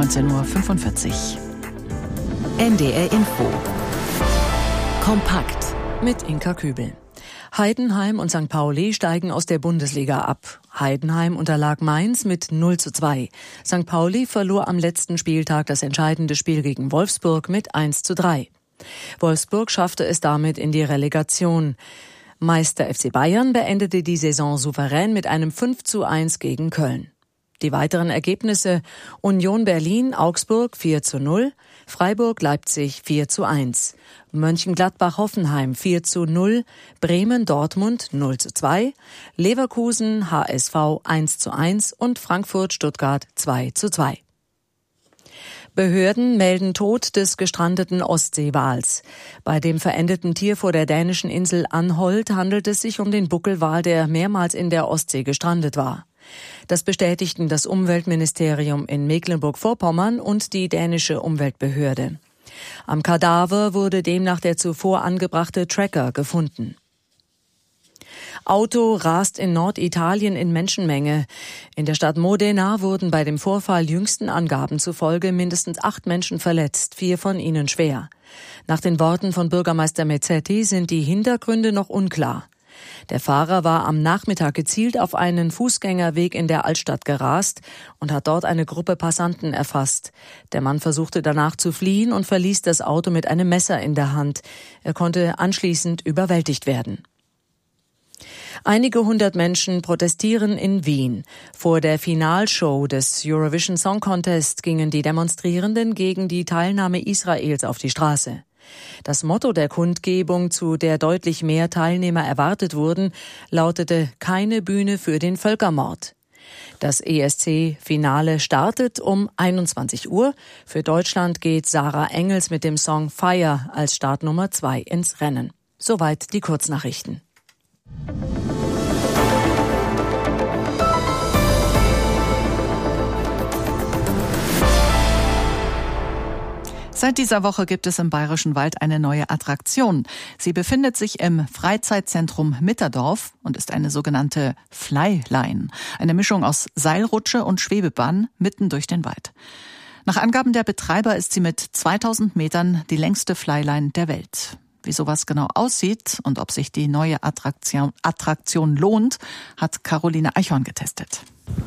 19:45 Uhr. NDR Info. Kompakt mit Inka Kübel. Heidenheim und St. Pauli steigen aus der Bundesliga ab. Heidenheim unterlag Mainz mit 0:2. St. Pauli verlor am letzten Spieltag das entscheidende Spiel gegen Wolfsburg mit 1:3. Wolfsburg schaffte es damit in die Relegation. Meister FC Bayern beendete die Saison souverän mit einem 5:1 gegen Köln. Die weiteren Ergebnisse: Union Berlin, Augsburg 4:0, Freiburg, Leipzig 4:1, Mönchengladbach, Hoffenheim 4:0, Bremen, Dortmund 0:2, Leverkusen, HSV 1:1 und Frankfurt, Stuttgart 2:2. Behörden melden Tod des gestrandeten Ostseewals. Bei dem verendeten Tier vor der dänischen Insel Anholt handelt es sich um den Buckelwal, der mehrmals in der Ostsee gestrandet war. Das bestätigten das Umweltministerium in Mecklenburg-Vorpommern und die dänische Umweltbehörde. Am Kadaver wurde demnach der zuvor angebrachte Tracker gefunden. Auto rast in Norditalien in Menschenmenge. In der Stadt Modena wurden bei dem Vorfall jüngsten Angaben zufolge mindestens 8 Menschen verletzt, 4 von ihnen schwer. Nach den Worten von Bürgermeister Mezzetti sind die Hintergründe noch unklar. Der Fahrer war am Nachmittag gezielt auf einen Fußgängerweg in der Altstadt gerast und hat dort eine Gruppe Passanten erfasst. Der Mann versuchte danach zu fliehen und verließ das Auto mit einem Messer in der Hand. Er konnte anschließend überwältigt werden. Einige hundert Menschen protestieren in Wien. Vor der Finalshow des Eurovision Song Contest gingen die Demonstrierenden gegen die Teilnahme Israels auf die Straße. Das Motto der Kundgebung, zu der deutlich mehr Teilnehmer erwartet wurden, lautete „Keine Bühne für den Völkermord". Das ESC-Finale startet um 21 Uhr. Für Deutschland geht Sarah Engels mit dem Song Fire als Startnummer 2 ins Rennen. Soweit die Kurznachrichten. Seit dieser Woche gibt es im Bayerischen Wald eine neue Attraktion. Sie befindet sich im Freizeitzentrum Mitterdorf und ist eine sogenannte Flyline. Eine Mischung aus Seilrutsche und Schwebebahn mitten durch den Wald. Nach Angaben der Betreiber ist sie mit 2000 Metern die längste Flyline der Welt. Wie sowas genau aussieht und ob sich die neue Attraktion lohnt, hat Caroline Eichhorn getestet.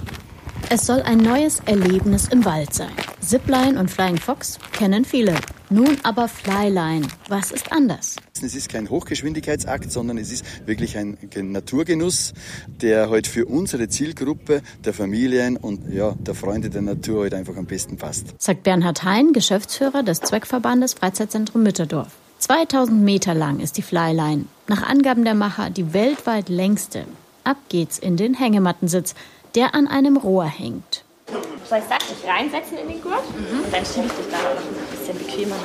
Es soll ein neues Erlebnis im Wald sein. Zipline und Flying Fox kennen viele. Nun aber Flyline. Was ist anders? Es ist kein Hochgeschwindigkeitsakt, sondern es ist wirklich ein Naturgenuss, der heute für unsere Zielgruppe der Familien und der Freunde der Natur heute einfach am besten passt. Sagt Bernhard Hein, Geschäftsführer des Zweckverbandes Freizeitzentrum Mitterdorf. 2000 Meter lang ist die Flyline. Nach Angaben der Macher die weltweit längste. Ab geht's in den Hängemattensitz, der an einem Rohr hängt. Soll ich dich reinsetzen in den Gurt? Und dann schiebe ich dich da noch ein bisschen bequemer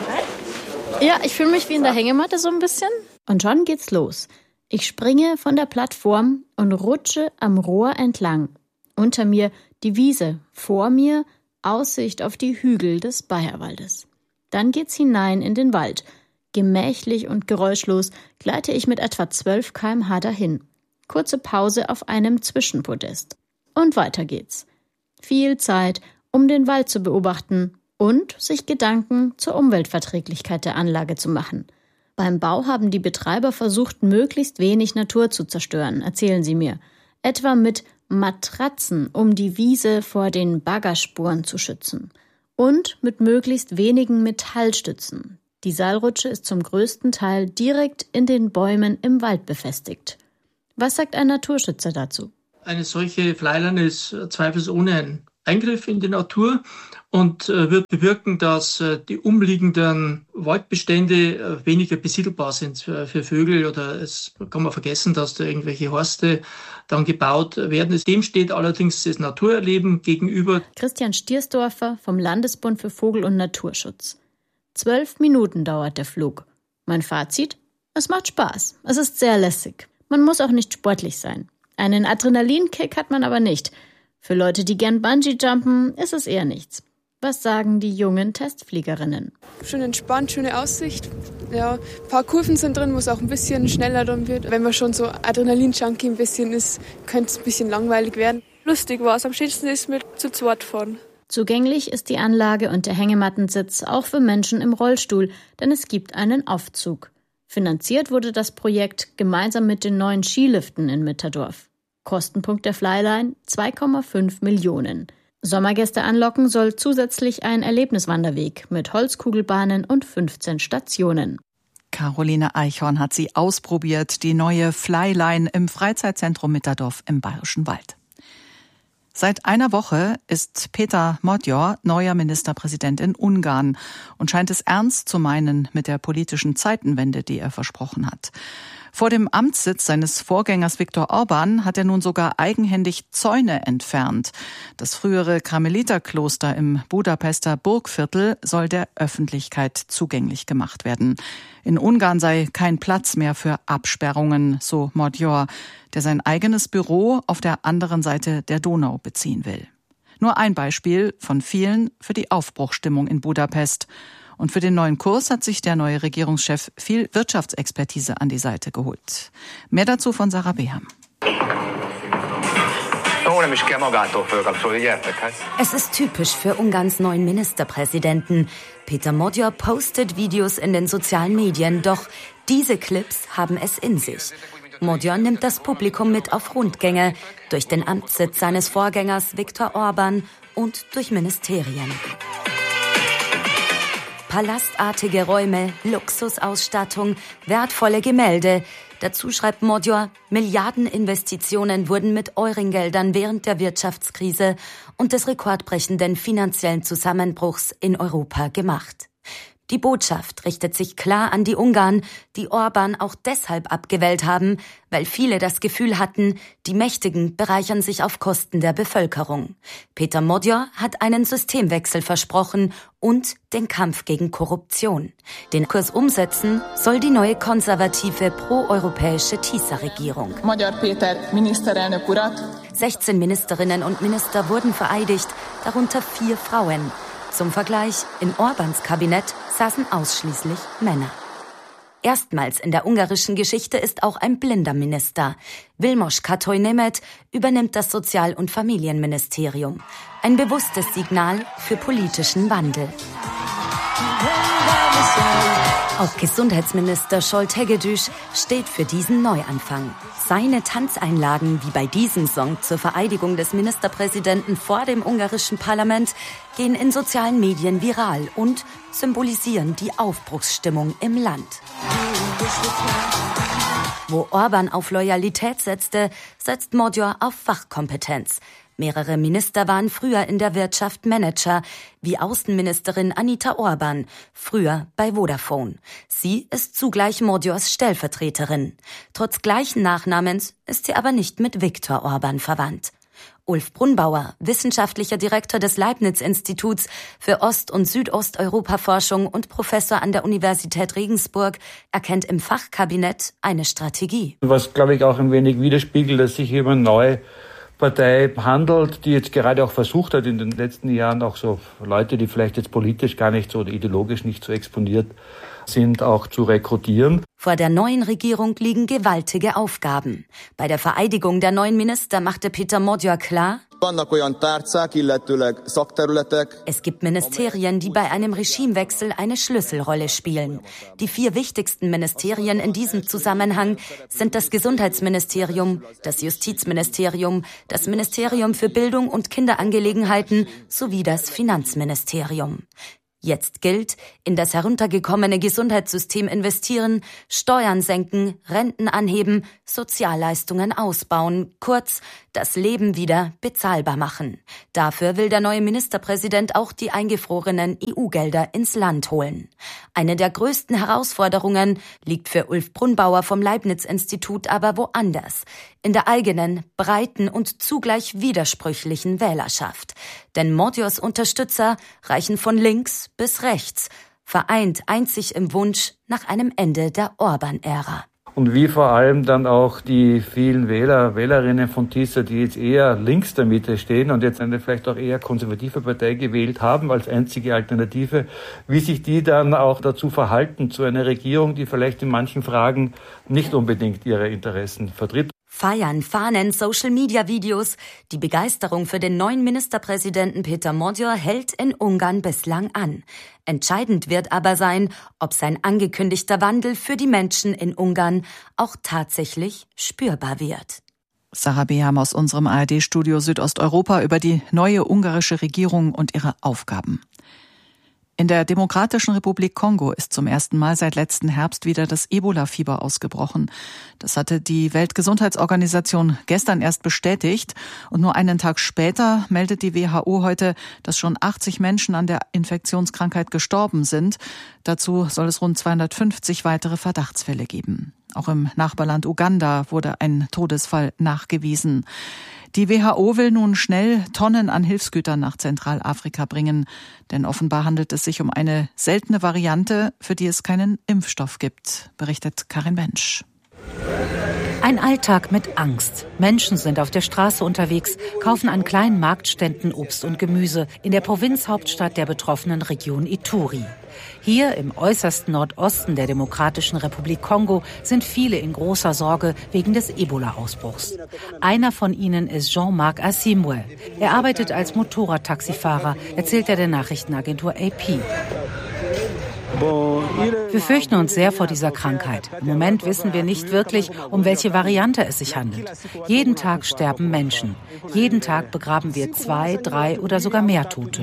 rein. Ja, ich fühle mich wie in der Hängematte so ein bisschen. Und schon geht's los. Ich springe von der Plattform und rutsche am Rohr entlang. Unter mir die Wiese, vor mir Aussicht auf die Hügel des Bayerwaldes. Dann geht's hinein in den Wald. Gemächlich und geräuschlos gleite ich mit etwa 12 km/h dahin. Kurze Pause auf einem Zwischenpodest. Und weiter geht's. Viel Zeit, um den Wald zu beobachten und sich Gedanken zur Umweltverträglichkeit der Anlage zu machen. Beim Bau haben die Betreiber versucht, möglichst wenig Natur zu zerstören, erzählen sie mir. Etwa mit Matratzen, um die Wiese vor den Baggerspuren zu schützen. Und mit möglichst wenigen Metallstützen. Die Seilrutsche ist zum größten Teil direkt in den Bäumen im Wald befestigt. Was sagt ein Naturschützer dazu? Eine solche Flyline ist zweifelsohne ein Eingriff in die Natur und wird bewirken, dass die umliegenden Waldbestände weniger besiedelbar sind für Vögel, oder es kann man vergessen, dass da irgendwelche Horste dann gebaut werden. Dem steht allerdings das Naturerleben gegenüber. Christian Stiersdorfer vom Landesbund für Vogel- und Naturschutz. 12 Minuten dauert der Flug. Mein Fazit? Es macht Spaß. Es ist sehr lässig. Man muss auch nicht sportlich sein. Einen Adrenalinkick hat man aber nicht. Für Leute, die gern Bungee-jumpen, ist es eher nichts. Was sagen die jungen Testfliegerinnen? Schön entspannt, schöne Aussicht. Ja, ein paar Kurven sind drin, wo es auch ein bisschen schneller dann wird. Wenn man schon so Adrenalin-Junkie ein bisschen ist, könnte es ein bisschen langweilig werden. Lustig war es. Am schönsten ist mit zu zweit fahren. Zugänglich ist die Anlage und der Hängemattensitz auch für Menschen im Rollstuhl, denn es gibt einen Aufzug. Finanziert wurde das Projekt gemeinsam mit den neuen Skiliften in Mitterdorf. Kostenpunkt der Flyline 2,5 Millionen. Sommergäste anlocken soll zusätzlich ein Erlebniswanderweg mit Holzkugelbahnen und 15 Stationen. Caroline Eichhorn hat sie ausprobiert, die neue Flyline im Freizeitzentrum Mitterdorf im Bayerischen Wald. Seit einer Woche ist Péter Magyar neuer Ministerpräsident in Ungarn und scheint es ernst zu meinen mit der politischen Zeitenwende, die er versprochen hat. Vor dem Amtssitz seines Vorgängers Viktor Orbán hat er nun sogar eigenhändig Zäune entfernt. Das frühere Karmeliterkloster im Budapester Burgviertel soll der Öffentlichkeit zugänglich gemacht werden. In Ungarn sei kein Platz mehr für Absperrungen, so Magyar, der sein eigenes Büro auf der anderen Seite der Donau beziehen will. Nur ein Beispiel von vielen für die Aufbruchsstimmung in Budapest. Und für den neuen Kurs hat sich der neue Regierungschef viel Wirtschaftsexpertise an die Seite geholt. Mehr dazu von Sarah Beham. Es ist typisch für Ungarns neuen Ministerpräsidenten. Péter Magyar postet Videos in den sozialen Medien, doch diese Clips haben es in sich. Magyar nimmt das Publikum mit auf Rundgänge durch den Amtssitz seines Vorgängers Viktor Orbán und durch Ministerien. Palastartige Räume, Luxusausstattung, wertvolle Gemälde. Dazu schreibt Magyar, Milliardeninvestitionen wurden mit Eurengeldern während der Wirtschaftskrise und des rekordbrechenden finanziellen Zusammenbruchs in Europa gemacht. Die Botschaft richtet sich klar an die Ungarn, die Orbán auch deshalb abgewählt haben, weil viele das Gefühl hatten, die Mächtigen bereichern sich auf Kosten der Bevölkerung. Péter Magyar hat einen Systemwechsel versprochen und den Kampf gegen Korruption. Den Kurs umsetzen soll die neue konservative proeuropäische TISA-Regierung. 16 Ministerinnen und Minister wurden vereidigt, darunter 4 Frauen. Zum Vergleich, in Orbáns Kabinett saßen ausschließlich Männer. Erstmals in der ungarischen Geschichte ist auch ein blinder Minister. Vilmos Kathoi-Nemeth übernimmt das Sozial- und Familienministerium. Ein bewusstes Signal für politischen Wandel. Auch Gesundheitsminister Zsolt Hegedűs steht für diesen Neuanfang. Seine Tanzeinlagen, wie bei diesem Song zur Vereidigung des Ministerpräsidenten vor dem ungarischen Parlament, gehen in sozialen Medien viral und symbolisieren die Aufbruchsstimmung im Land. Wo Orbán auf Loyalität setzte, setzt Magyar auf Fachkompetenz. Mehrere Minister waren früher in der Wirtschaft Manager, wie Außenministerin Anita Orban, früher bei Vodafone. Sie ist zugleich Magyars Stellvertreterin. Trotz gleichen Nachnamens ist sie aber nicht mit Viktor Orbán verwandt. Ulf Brunbauer, wissenschaftlicher Direktor des Leibniz-Instituts für Ost- und Südosteuropa-Forschung und Professor an der Universität Regensburg, erkennt im Fachkabinett eine Strategie. Was, glaube ich, auch ein wenig widerspiegelt, dass sich immer neu Partei handelt, die jetzt gerade auch versucht hat, in den letzten Jahren auch so Leute, die vielleicht jetzt politisch gar nicht so oder ideologisch nicht so exponiert sind, auch zu rekrutieren. Vor der neuen Regierung liegen gewaltige Aufgaben. Bei der Vereidigung der neuen Minister machte Péter Magyar klar, es gibt Ministerien, die bei einem Regimewechsel eine Schlüsselrolle spielen. Die 4 wichtigsten Ministerien in diesem Zusammenhang sind das Gesundheitsministerium, das Justizministerium, das Ministerium für Bildung und Kinderangelegenheiten sowie das Finanzministerium. Jetzt gilt, in das heruntergekommene Gesundheitssystem investieren, Steuern senken, Renten anheben, Sozialleistungen ausbauen, kurz das Leben wieder bezahlbar machen. Dafür will der neue Ministerpräsident auch die eingefrorenen EU-Gelder ins Land holen. Eine der größten Herausforderungen liegt für Ulf Brunbauer vom Leibniz-Institut aber woanders, in der eigenen, breiten und zugleich widersprüchlichen Wählerschaft. Denn Magyars Unterstützer reichen von links bis rechts, vereint einzig im Wunsch nach einem Ende der Orbán-Ära. Und wie vor allem dann auch die vielen Wählerinnen von TISA, die jetzt eher links der Mitte stehen und jetzt eine vielleicht auch eher konservative Partei gewählt haben als einzige Alternative, wie sich die dann auch dazu verhalten zu einer Regierung, die vielleicht in manchen Fragen nicht unbedingt ihre Interessen vertritt. Feiern, Fahnen, Social-Media-Videos. Die Begeisterung für den neuen Ministerpräsidenten Peter Magyar hält in Ungarn bislang an. Entscheidend wird aber sein, ob sein angekündigter Wandel für die Menschen in Ungarn auch tatsächlich spürbar wird. Sarah Beham aus unserem ARD-Studio Südosteuropa über die neue ungarische Regierung und ihre Aufgaben. In der Demokratischen Republik Kongo ist zum ersten Mal seit letzten Herbst wieder das Ebola-Fieber ausgebrochen. Das hatte die Weltgesundheitsorganisation gestern erst bestätigt. Und nur einen Tag später meldet die WHO heute, dass schon 80 Menschen an der Infektionskrankheit gestorben sind. Dazu soll es rund 250 weitere Verdachtsfälle geben. Auch im Nachbarland Uganda wurde ein Todesfall nachgewiesen. Die WHO will nun schnell Tonnen an Hilfsgütern nach Zentralafrika bringen, denn offenbar handelt es sich um eine seltene Variante, für die es keinen Impfstoff gibt, berichtet Karin Bensch. Ein Alltag mit Angst. Menschen sind auf der Straße unterwegs, kaufen an kleinen Marktständen Obst und Gemüse in der Provinzhauptstadt der betroffenen Region Ituri. Hier im äußersten Nordosten der Demokratischen Republik Kongo sind viele in großer Sorge wegen des Ebola-Ausbruchs. Einer von ihnen ist Jean-Marc Asimwe. Er arbeitet als Motorradtaxifahrer, erzählt er der Nachrichtenagentur AP. Wir fürchten uns sehr vor dieser Krankheit. Im Moment wissen wir nicht wirklich, um welche Variante es sich handelt. Jeden Tag sterben Menschen. Jeden Tag begraben wir 2, 3 oder sogar mehr Tote.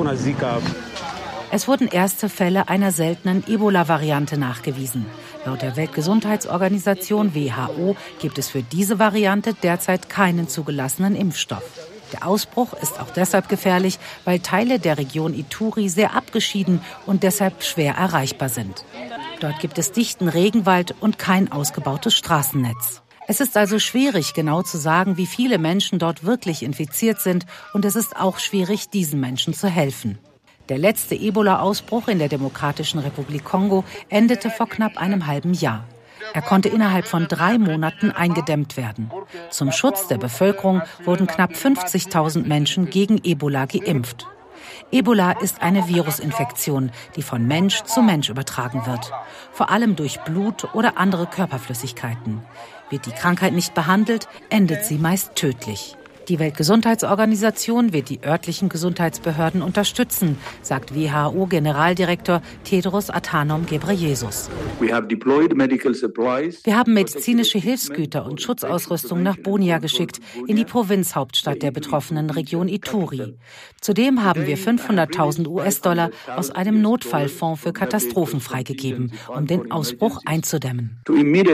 Es wurden erste Fälle einer seltenen Ebola-Variante nachgewiesen. Laut der Weltgesundheitsorganisation WHO gibt es für diese Variante derzeit keinen zugelassenen Impfstoff. Der Ausbruch ist auch deshalb gefährlich, weil Teile der Region Ituri sehr abgeschieden und deshalb schwer erreichbar sind. Dort gibt es dichten Regenwald und kein ausgebautes Straßennetz. Es ist also schwierig, genau zu sagen, wie viele Menschen dort wirklich infiziert sind, und es ist auch schwierig, diesen Menschen zu helfen. Der letzte Ebola-Ausbruch in der Demokratischen Republik Kongo endete vor knapp einem halben Jahr. Er konnte innerhalb von 3 Monaten eingedämmt werden. Zum Schutz der Bevölkerung wurden knapp 50.000 Menschen gegen Ebola geimpft. Ebola ist eine Virusinfektion, die von Mensch zu Mensch übertragen wird. Vor allem durch Blut oder andere Körperflüssigkeiten. Wird die Krankheit nicht behandelt, endet sie meist tödlich. Die Weltgesundheitsorganisation wird die örtlichen Gesundheitsbehörden unterstützen, sagt WHO-Generaldirektor Tedros Adhanom Ghebreyesus. Wir haben medizinische Hilfsgüter und Schutzausrüstung nach Bunia geschickt, in die Provinzhauptstadt der betroffenen Region Ituri. Zudem haben wir 500.000 US-Dollar aus einem Notfallfonds für Katastrophen freigegeben, um den Ausbruch einzudämmen.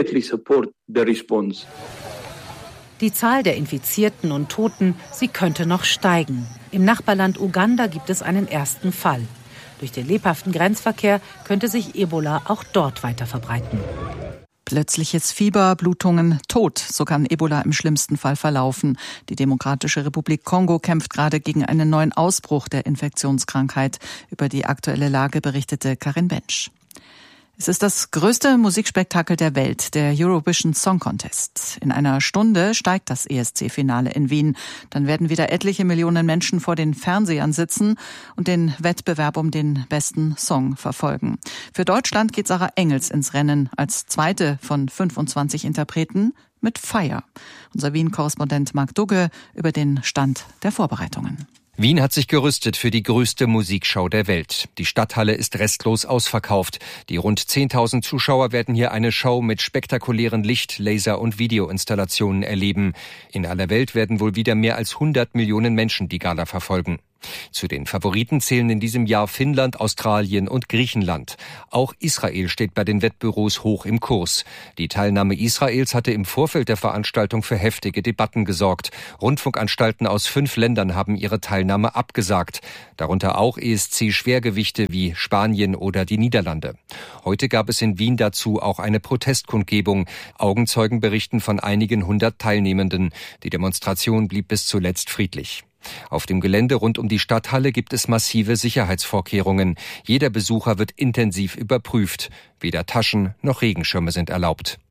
Die Zahl der Infizierten und Toten, sie könnte noch steigen. Im Nachbarland Uganda gibt es einen ersten Fall. Durch den lebhaften Grenzverkehr könnte sich Ebola auch dort weiter verbreiten. Plötzliches Fieber, Blutungen, Tod. So kann Ebola im schlimmsten Fall verlaufen. Die Demokratische Republik Kongo kämpft gerade gegen einen neuen Ausbruch der Infektionskrankheit. Über die aktuelle Lage berichtete Karin Bensch. Es ist das größte Musikspektakel der Welt, der Eurovision Song Contest. In einer Stunde steigt das ESC-Finale in Wien. Dann werden wieder etliche Millionen Menschen vor den Fernsehern sitzen und den Wettbewerb um den besten Song verfolgen. Für Deutschland geht Sarah Engels ins Rennen als zweite von 25 Interpreten mit Fire. Unser Wien-Korrespondent Marc Dugge über den Stand der Vorbereitungen. Wien hat sich gerüstet für die größte Musikschau der Welt. Die Stadthalle ist restlos ausverkauft. Die rund 10.000 Zuschauer werden hier eine Show mit spektakulären Licht-, Laser- und Videoinstallationen erleben. In aller Welt werden wohl wieder mehr als 100 Millionen Menschen die Gala verfolgen. Zu den Favoriten zählen in diesem Jahr Finnland, Australien und Griechenland. Auch Israel steht bei den Wettbüros hoch im Kurs. Die Teilnahme Israels hatte im Vorfeld der Veranstaltung für heftige Debatten gesorgt. Rundfunkanstalten aus 5 Ländern haben ihre Teilnahme abgesagt. Darunter auch ESC-Schwergewichte wie Spanien oder die Niederlande. Heute gab es in Wien dazu auch eine Protestkundgebung. Augenzeugen berichten von einigen 100 Teilnehmenden. Die Demonstration blieb bis zuletzt friedlich. Auf dem Gelände rund um die Stadthalle gibt es massive Sicherheitsvorkehrungen. Jeder Besucher wird intensiv überprüft. Weder Taschen noch Regenschirme sind erlaubt.